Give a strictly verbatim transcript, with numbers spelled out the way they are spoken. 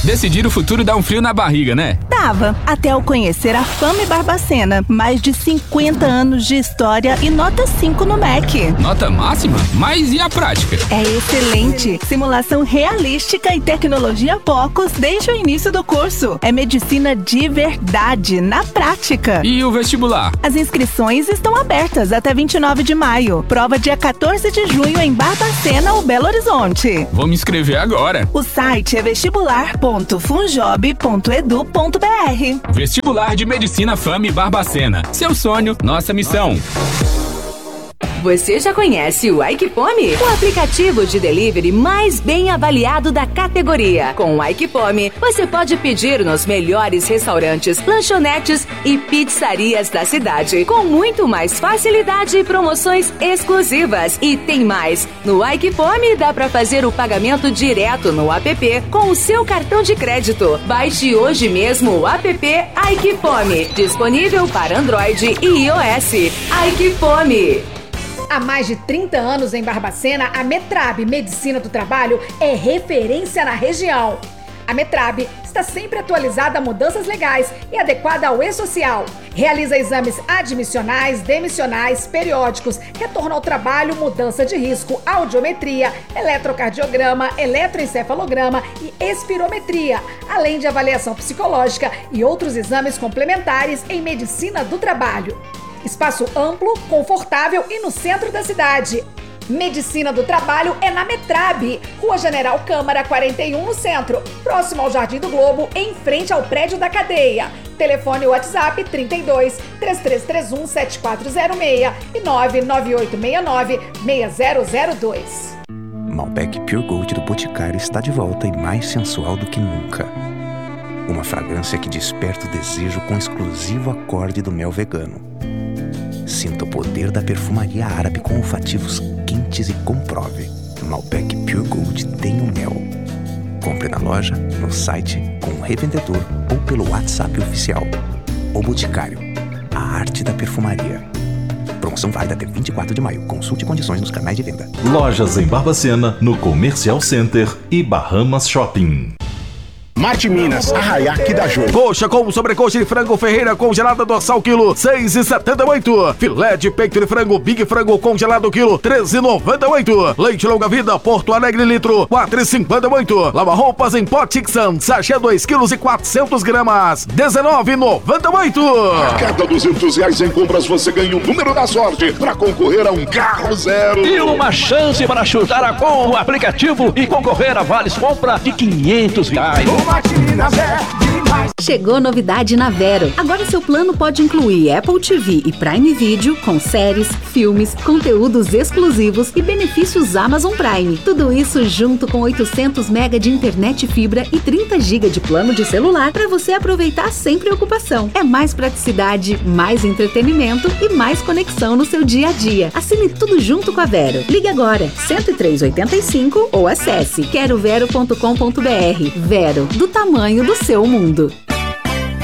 Decidir o futuro dá um frio na barriga, né? Dava, até eu conhecer a Fame Barbacena. Mais de cinquenta anos de história e nota cinco no M E C. Nota máxima? Mas e a prática? É excelente. Simulação realística e tecnologia Focus desde o início do curso. É medicina de verdade, na prática. E o vestibular? As inscrições estão abertas até vinte e nove de maio. Prova dia quatorze de junho em Barbacena ou Belo Horizonte. Vou me inscrever agora. O site é vestibular ponto funjob ponto edu ponto br. Vestibular de Medicina Fame Barbacena. Seu sonho, nossa missão. Você já conhece o Aikipome? O aplicativo de delivery mais bem avaliado da categoria. Com o Aikipome, você pode pedir nos melhores restaurantes, lanchonetes e pizzarias da cidade, com muito mais facilidade e promoções exclusivas. E tem mais! No Aikipome dá para fazer o pagamento direto no app com o seu cartão de crédito. Baixe hoje mesmo o app Aikipome, disponível para Android e iOS. Aikipome. Há mais de trinta anos em Barbacena, a Metrab Medicina do Trabalho é referência na região. A Metrab está sempre atualizada a mudanças legais e adequada ao e-social. Realiza exames admissionais, demissionais, periódicos, retorno ao trabalho, mudança de risco, audiometria, eletrocardiograma, eletroencefalograma e espirometria, além de avaliação psicológica e outros exames complementares em medicina do trabalho. Espaço amplo, confortável e no centro da cidade. Medicina do Trabalho é na Metrab, Rua General Câmara quarenta e um, no centro, próximo ao Jardim do Globo, em frente ao prédio da cadeia. Telefone WhatsApp trinta e dois, três três três um, sete quatro zero seis e nove nove oito seis nove, seis zero zero dois. Malbec Pure Gold do Boticário está de volta e mais sensual do que nunca. Uma fragrância que desperta o desejo com o exclusivo acorde do mel vegano. Sinta o poder da perfumaria árabe com olfativos quentes e comprove. Malbec Pure Gold tem o mel. Compre na loja, no site, com o revendedor ou pelo WhatsApp oficial. O Boticário, a arte da perfumaria. Promoção válida até vinte e quatro de maio. Consulte condições nos canais de venda. Lojas em Barbacena, no Comercial Center e Bahamas Shopping. Marte Minas, Arraiaque da Jô. Coxa com sobrecoxa de frango Ferreira congelada dorsal quilo seis e setenta e oito. Filé de peito de frango Big Frango congelado quilo treze e noventa e oito. Leite longa vida Porto Alegre litro quatro e cinquenta e oito. Lava roupas em pó Tixan sachê dois quilos e quatrocentas gramas dezenove e noventa e oito. A cada duzentos reais em compras você ganha o número da sorte para concorrer a um carro zero. E uma chance para chutar a com o aplicativo e concorrer a vales compra de quinhentos reais. Chegou novidade na Vero. Agora seu plano pode incluir Apple T V e Prime Video com séries, filmes, conteúdos exclusivos e benefícios Amazon Prime. Tudo isso junto com oitocentos mega de internet fibra e trinta gigas de plano de celular para você aproveitar sem preocupação. É mais praticidade, mais entretenimento e mais conexão no seu dia a dia. Assine tudo junto com a Vero. Ligue agora cento e três oitenta e cinco ou acesse quero vero ponto com ponto br. Vero, do tamanho do seu mundo.